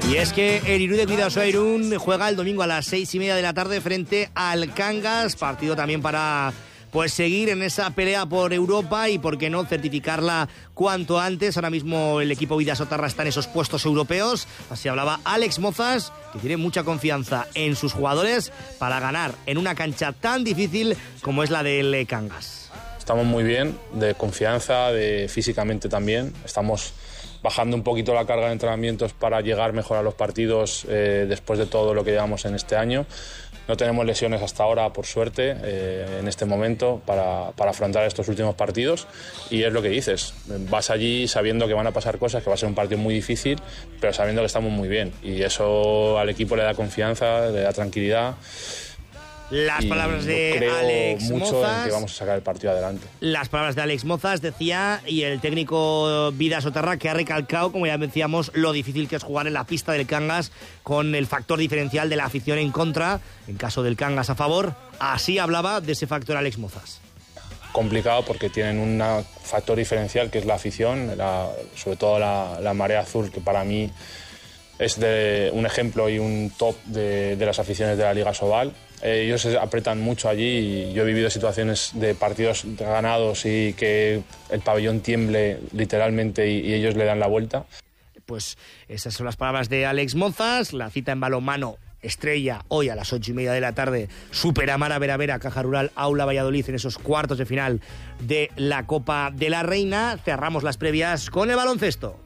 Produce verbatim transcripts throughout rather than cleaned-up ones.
Y es que el Irún de Bidasoa Irún juega el domingo a las seis y media de la tarde frente al Cangas, partido también para pues seguir en esa pelea por Europa y por qué no certificarla cuanto antes. Ahora mismo el equipo Bidasoa está en esos puestos europeos. Así hablaba Alex Mozas, que tiene mucha confianza en sus jugadores para ganar en una cancha tan difícil como es la del Cangas. Estamos muy bien, de confianza, de físicamente también. Estamos bajando un poquito la carga de entrenamientos para llegar mejor a los partidos eh, después de todo lo que llevamos en este año. No tenemos lesiones hasta ahora, por suerte, eh, en este momento para, para afrontar estos últimos partidos. Y es lo que dices, vas allí sabiendo que van a pasar cosas, que va a ser un partido muy difícil, pero sabiendo que estamos muy bien. Y eso al equipo le da confianza, le da tranquilidad. Las y palabras de creo Alex mucho Mozas. en que vamos a sacar el partido adelante. Las palabras de Alex Mozas, decía, y el técnico Bidasoa, que ha recalcado, como ya decíamos, lo difícil que es jugar en la pista del Cangas con el factor diferencial de la afición en contra, en caso del Cangas a favor. Así hablaba de ese factor Alex Mozas. Complicado porque tienen un factor diferencial que es la afición, la, sobre todo la, la Marea Azul, que para mí es de un ejemplo y un top de, de las aficiones de la Liga Sobal. Ellos se apretan mucho allí y yo he vivido situaciones de partidos ganados y que el pabellón tiemble literalmente y, y ellos le dan la vuelta. Pues esas son las palabras de Alex Mozas. La cita en balonmano estrella hoy a las ocho y media de la tarde. Superamara Vera Vera, Caja Rural, Aula Valladolid en esos cuartos de final de la Copa de la Reina. Cerramos las previas con el baloncesto.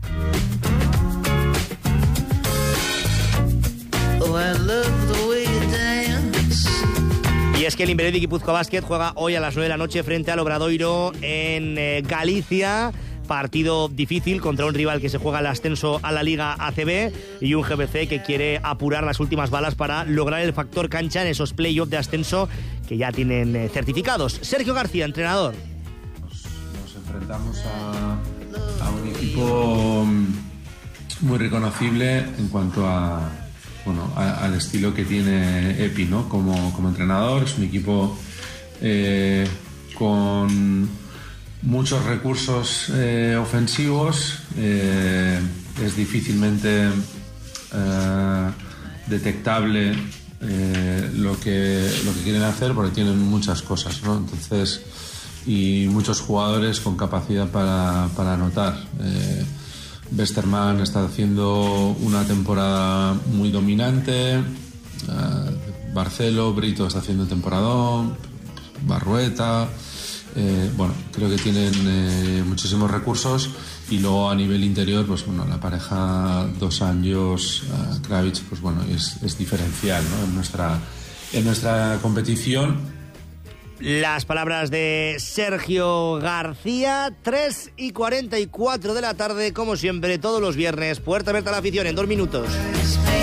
Oh, I love the way you dance. Y es que el Inveredi Guipúzcoa Basket juega hoy a las nueve de la noche frente al Obradoiro en eh, Galicia. Partido difícil contra un rival que se juega el ascenso a la Liga A C B y un G B C que quiere apurar las últimas balas para lograr el factor cancha en esos play-offs de ascenso que ya tienen eh, certificados. Sergio García, entrenador. Nos, nos enfrentamos a, a un equipo muy reconocible en cuanto a Bueno, a, al estilo que tiene Epi, ¿no? Como, como entrenador. Es un equipo eh, con muchos recursos eh, ofensivos. Eh, es difícilmente eh, detectable eh, lo que lo que quieren hacer porque tienen muchas cosas, ¿no? Entonces, y muchos jugadores con capacidad para, para anotar. Eh, Westerman está haciendo una temporada muy dominante, uh, Barcelo, Brito está haciendo temporadón, Barrueta, eh, bueno, creo que tienen eh, muchísimos recursos y luego a nivel interior, pues bueno, la pareja Dos Anjos, uh, Kravitz, pues bueno, es, es diferencial, ¿no? en nuestra, en nuestra competición. Las palabras de Sergio García, tres y cuarenta y cuatro de la tarde, como siempre, todos los viernes, puerta abierta a la afición en dos minutos.